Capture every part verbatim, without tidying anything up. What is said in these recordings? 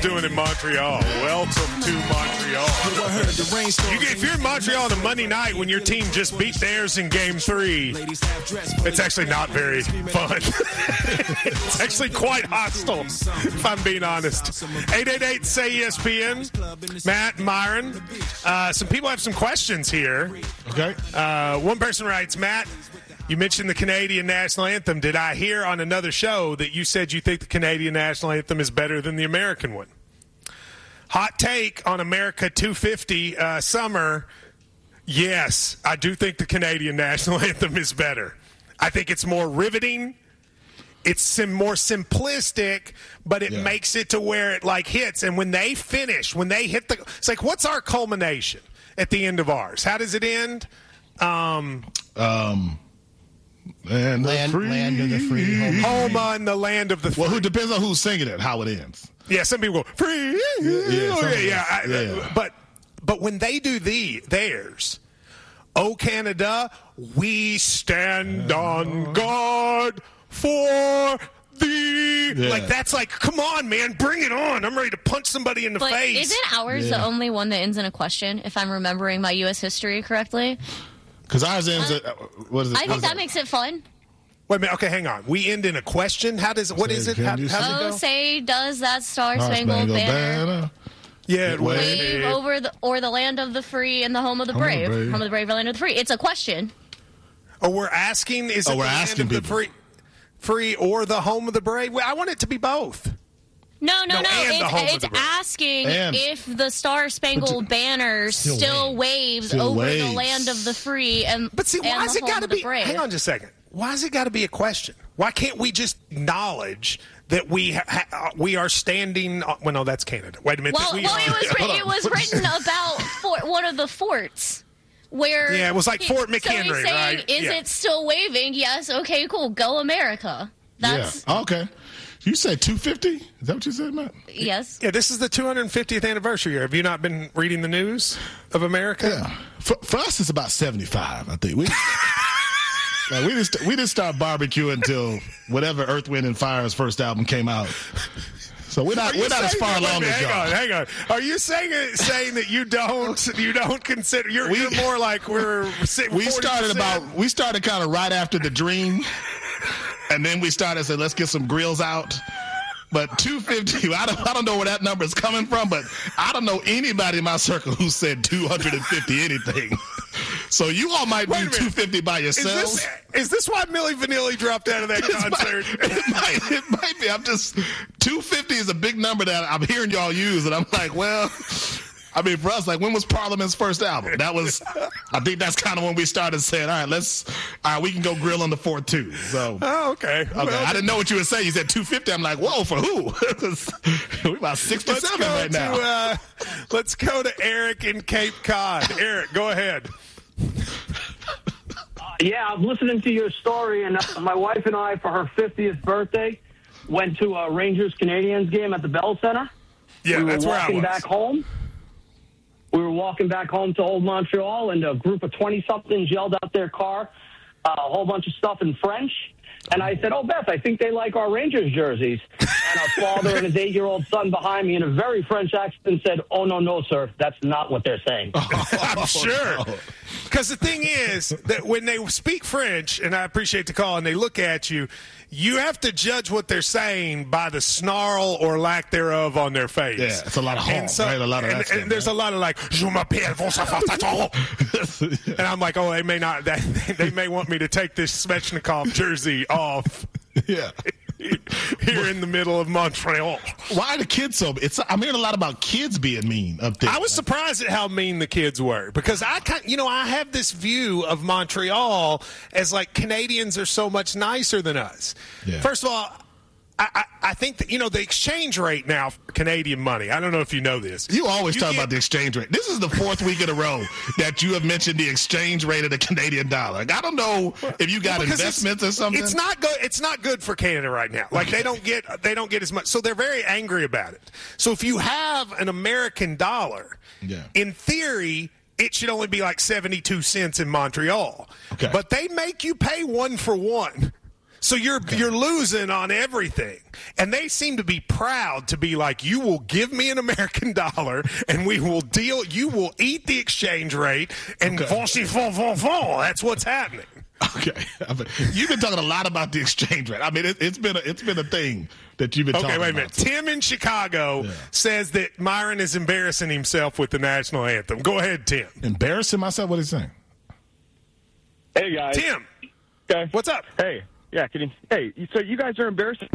doing in Montreal? Welcome to Montreal. You get, if you're in Montreal on a Monday night when your team just beat theirs in Game Three, it's actually not very fun. It's actually quite hostile, if I'm being honest. eight eight eight, S A Y E S P N. Matt, Myron. Uh, some people have some questions here. Okay. Uh, one person writes, Matt, you mentioned the Canadian national anthem. Did I hear on another show that you said you think the Canadian national anthem is better than the American one? Hot take on America two fifty uh, summer. Yes, I do think the Canadian national anthem is better. I think it's more riveting. It's sim- more simplistic, but it yeah. makes it to where it like hits. And when they finish, when they hit the, it's like, what's our culmination at the end of ours? How does it end? Um, um, land, land, free. land of the free. Home, home on the land of the free. Well, who depends on who's singing it, how it ends. Yeah, some people go free. Yeah, yeah, yeah, yeah, I, yeah. But but when they do the theirs, oh Canada, we stand on guard for thee. Yeah. Like that's like, come on, man, bring it on. I'm ready to punch somebody in the but face. Isn't ours yeah. the only one that ends in a question? If I'm remembering my U S history correctly, because ours ends. Uh, at, what is it? I think that makes it fun. Wait a minute. Okay, hang on. We end in a question. How does what Say, is it? can How, you how's it Oh, go? say does that Star Star Spangled Spangled Banner Banner. Yeah, it Wave. wave over the or the land of the free and the home of the Home of the brave, brave. home of the brave, land of the free? It's a question. Oh, we're asking. Is Oh, it we're the land asking of the people. free, free or the home of the brave? Well, I want it to be both. No, no, No, no. and the home of It's, the it's brave. asking And- if the Star Spangled Banner Still still, waves Still over waves. the land of the free and But see, and why has the it home got to of the be? brave. Hang on just a second. Why has it got to be a question? Why can't we just acknowledge that we ha- ha- we are standing? On, well, no, that's Canada. Wait a minute. Well, we well, are, it was hold written, it on. was written about Fort, one of the forts. Where Yeah, it was like Fort so McHenry, he's saying, right? Is Yeah. it still waving? Yes. Okay. Cool. Go America. That's Yeah. Okay. You said two fifty? Is that what you said, Matt? yes. Yeah, this is the two hundred fiftieth anniversary year. Have you not been reading the news of America? Yeah. For, for us, it's about seventy-five. I think we. Like, we didn't we didn't start barbecuing until whatever Earth, Wind, and Fire's first album came out. So we're not Are you we're not as saying far that- wait a along minute, as hang y'all. on, hang on. Are you saying saying that you don't you don't consider you're, We- you're more like we're si- We started forty percent? about we started kind of right after the Dream, and then we started said let's get some grills out. But two fifty, I don't I don't know where that number is coming from, but I don't know anybody in my circle who said two hundred fifty anything. So you all might Wait a do minute. two fifty by Is yourselves. this, is this why Milli Vanilli dropped out of that It concert? might, it might, it might be. I'm just two fifty is a big number that I'm hearing y'all use, and I'm like, well, I mean, for us, like, when was Parliament's first album? That was, I think that's kind of when we started saying, all right, let's, all right, we can go grill on the fourth too. So, Oh, okay. okay, Well, I didn't know what you were saying. You said two fifty. I'm like, whoa, for who? We're about let's sixty-seven go right to now. uh, let's go to Eric in Cape Cod. Eric, go ahead. Yeah, I'm listening to your story, and uh, my wife and I, for her fiftieth birthday, went to a Rangers-Canadians game at the Bell Center. Yeah, we were that's where I walking was. back home. We were walking back home to Old Montreal, and a group of twenty-somethings yelled out their car uh, a whole bunch of stuff in French. And I said, oh, Beth, I think they like our Rangers jerseys. And our father and his eight-year-old son behind me in a very French accent said, oh, no, no, sir, that's not what they're saying. I'm sure. Because the thing is that when they speak French, and I appreciate the call, and they look at you, you have to judge what they're saying by the snarl or lack thereof on their face. Yeah, it's a lot of And honk, right? A lot of and, that stuff, and there's right? a lot of like, je m'appelle vos affaires. And I'm like, oh, they may not, they, they may want me to take this Svechnikov jersey off. Yeah. Here in the middle of Montreal. Why are the kids so? It's I'm hearing a lot about kids being mean up there. I was surprised at how mean the kids were because I kind, you know, I have this view of Montreal as like Canadians are so much nicer than us. Yeah. First of all, I, I, I think that, you know, the exchange rate now for Canadian money, I don't know if you know this. You always talk get- about the exchange rate. This is the fourth week in a row that you have mentioned the exchange rate of the Canadian dollar. Like, I don't know if you got Because investments it's, or something. It's not good. It's not good for Canada right now. Like they don't get they don't get as much. So they're very angry about it. So if you have an American dollar, Yeah. in theory, it should only be like seventy-two cents in Montreal. Okay. But they make you pay one for one. So you're okay. you're losing on everything. And they seem to be proud to be like, you will give me an American dollar and we will deal, you will eat the exchange rate and okay. von, von, von, von. That's what's happening. Okay. You've been talking a lot about the exchange rate. I mean, it, it's been a, it's been a thing that you've been okay, talking about. Okay, wait a minute. Tim in Chicago yeah. says that Myron is embarrassing himself with the national anthem. Go ahead, Tim. Embarrassing myself? What is he saying? Hey, guys. Tim. Okay. What's up? Hey. Yeah, can you, hey, so you guys are embarrassing.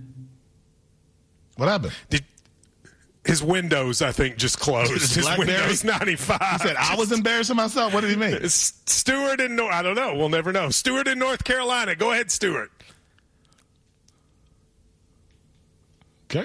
What happened? Did, his Windows, I think, just closed. His Blackberry? Windows ninety-five. He said, I was embarrassing myself? What did he mean? Stewart in North, I don't know. We'll never know. Stewart in North Carolina. Go ahead, Stewart. Okay.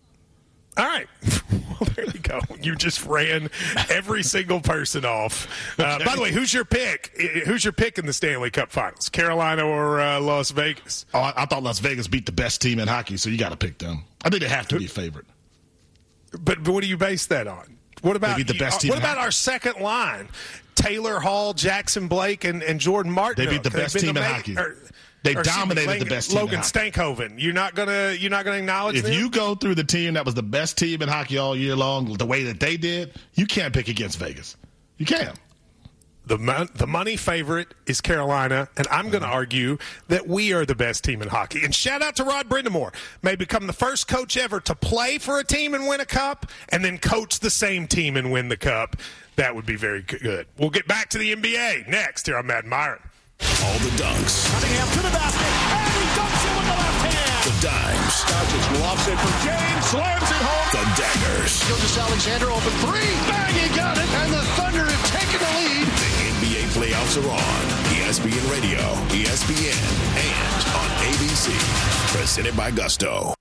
All right. Well, there you go. You just ran every single person off. Uh, okay. By the way, who's your pick? Who's your pick in the Stanley Cup Finals? Carolina or uh, Las Vegas? Oh, I, I thought Las Vegas beat the best team in hockey, so you got to pick them. I think they have to be a favorite. But, but what do you base that on? What about the best team What about our second line? Taylor Hall, Jackson Blake, and, and Jordan Martin. They beat the best team in hockey. Or, They or dominated me, the best team. Logan Stankhoven. You're not gonna. You're not gonna acknowledge. If them? you go through the team that was the best team in hockey all year long, the way that they did, you can't pick against Vegas. You can't. The mon- the money favorite is Carolina, and I'm going to argue that we are the best team in hockey. And shout out to Rod Brindamore. May become the first coach ever to play for a team and win a cup, and then coach the same team and win the cup. That would be very good. We'll get back to the N B A next here on Matt and Myron. All the dunks. Cunningham to the basket, and he dunks it with the left hand. The dimes. Doncic will offset for James, slams it home. The daggers. Gilgeous-Alexander open three, bang, he got it, and the Thunder have taken the lead. The N B A playoffs are on. E S P N Radio, E S P N, and on A B C. Presented by Gusto.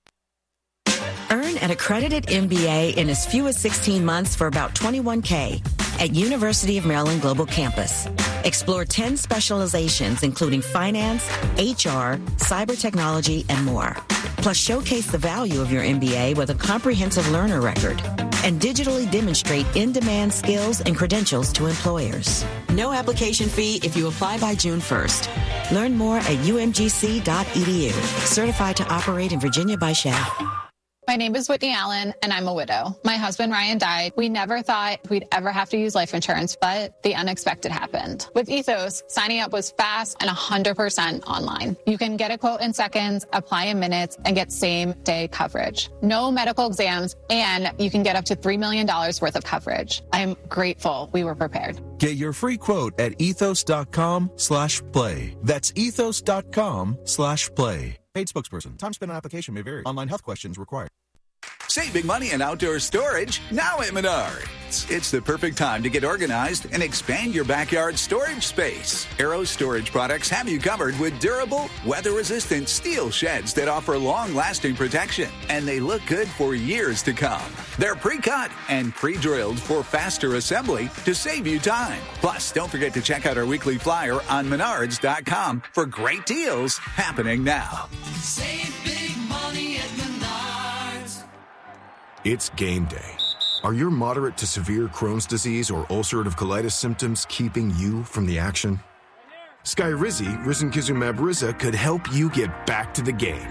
Earn an accredited M B A in as few as sixteen months for about twenty-one K at University of Maryland Global Campus. Explore ten specializations, including finance, H R, cyber technology, and more. Plus, showcase the value of your M B A with a comprehensive learner record and digitally demonstrate in-demand skills and credentials to employers. No application fee if you apply by June first. Learn more at U M G C dot E D U. Certified to operate in Virginia by S H A. My name is Whitney Allen, and I'm a widow. My husband, Ryan, died. We never thought we'd ever have to use life insurance, but the unexpected happened. With Ethos, signing up was fast and one hundred percent online. You can get a quote in seconds, apply in minutes, and get same-day coverage. No medical exams, and you can get up to three million dollars worth of coverage. I'm grateful we were prepared. Get your free quote at ethos.com slash play. That's ethos.com slash play. Paid spokesperson. Time spent on application may vary. Online health questions required. Save big money in outdoor storage now at Menards. It's the perfect time to get organized and expand your backyard storage space. Arrow Storage products have you covered with durable, weather-resistant steel sheds that offer long-lasting protection, and they look good for years to come. They're pre-cut and pre-drilled for faster assembly to save you time. Plus, don't forget to check out our weekly flyer on menards dot com for great deals happening now. Save big money at Menards. It's game day. Are your moderate to severe Crohn's disease or ulcerative colitis symptoms keeping you from the action? Skyrizi, risankizumab Riza, could help you get back to the game.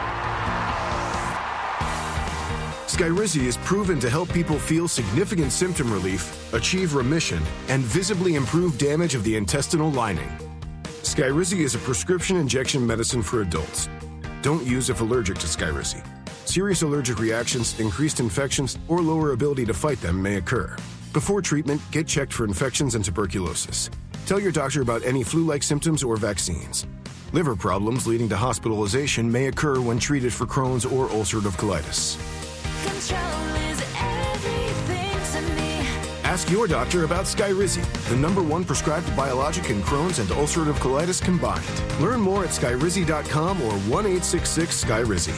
Skyrizi is proven to help people feel significant symptom relief, achieve remission, and visibly improve damage of the intestinal lining. Skyrizi is a prescription injection medicine for adults. Don't use if allergic to Skyrizi. Serious allergic reactions, increased infections, or lower ability to fight them may occur. Before treatment, get checked for infections and tuberculosis. Tell your doctor about any flu-like symptoms or vaccines. Liver problems leading to hospitalization may occur when treated for Crohn's or ulcerative colitis. Control is everything to me. Ask your doctor about Skyrizi, the number one prescribed biologic in Crohn's and ulcerative colitis combined. Learn more at skyrizi dot com or one eight six six Skyrizi.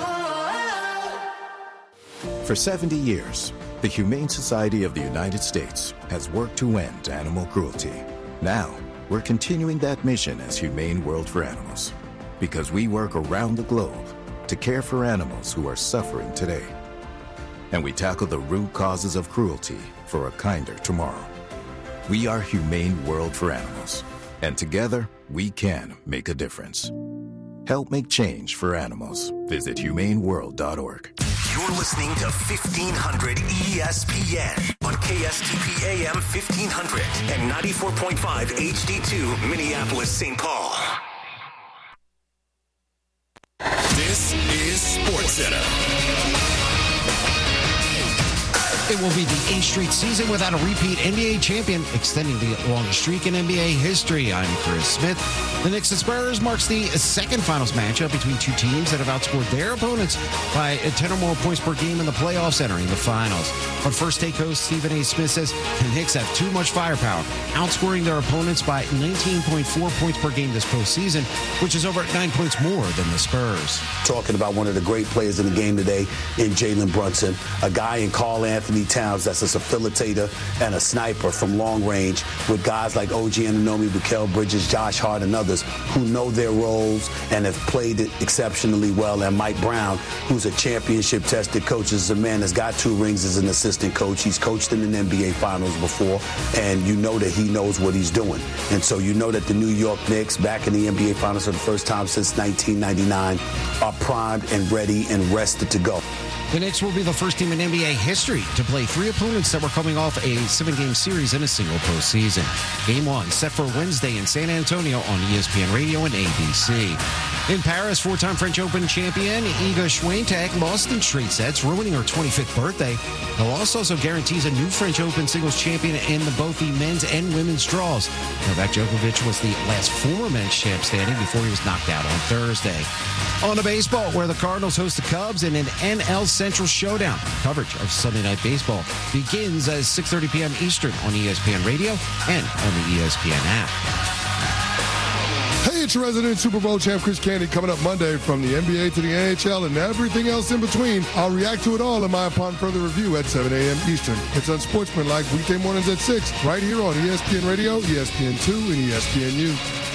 For seventy years, the Humane Society of the United States has worked to end animal cruelty. Now, we're continuing that mission as Humane World for Animals, because we work around the globe to care for animals who are suffering today. And we tackle the root causes of cruelty for a kinder tomorrow. We are Humane World for Animals, and together, we can make a difference. Help make change for animals. Visit humane world dot org. You're listening to fifteen hundred E S P N on K S T P A M fifteen hundred and ninety-four point five H D two Minneapolis, Saint Paul. This is SportsCenter. It will be the eighth straight season without a repeat N B A champion, extending the longest streak in N B A history. I'm Chris Smith. The Knicks and Spurs marks the second finals matchup between two teams that have outscored their opponents by ten or more points per game in the playoffs entering the finals. But first take host Stephen A. Smith says the Knicks have too much firepower, outscoring their opponents by nineteen point four points per game this postseason, which is over nine points more than the Spurs. Talking about one of the great players in the game today in Jalen Brunson, a guy in Karl Anthony Towns that's a facilitator and a sniper from long range, with guys like O G Anunoby, Mikal Bridges, Josh Hart, and others who know their roles and have played it exceptionally well. And Mike Brown, who's a championship-tested coach, is a man that's got two rings as an assistant coach. He's coached in the N B A Finals before, and you know that he knows what he's doing. And so you know that the New York Knicks, back in the N B A Finals for the first time since nineteen ninety-nine, are primed and ready and rested to go. The Knicks will be the first team in N B A history to play three opponents that were coming off a seven-game series in a single postseason. Game one set for Wednesday in San Antonio on E S P N Radio and A B C. In Paris, four-time French Open champion Iga Swiatek lost in straight sets, ruining her twenty-fifth birthday. The loss also guarantees a new French Open singles champion in the both the men's and women's draws. Novak Djokovic was the last former men's champ standing before he was knocked out on Thursday. On to baseball, where the Cardinals host the Cubs in an N L Central showdown. Coverage of Sunday Night Baseball begins at six thirty p.m. Eastern on E S P N Radio and on the E S P N app. Hey, it's your resident Super Bowl champ Chris Candy coming up Monday from the N B A to the N H L and everything else in between. I'll react to it all in my Upon Further Review at seven a.m. Eastern. It's Unsportsmanlike weekday mornings at six right here on E S P N Radio, E S P N two, and E S P N U.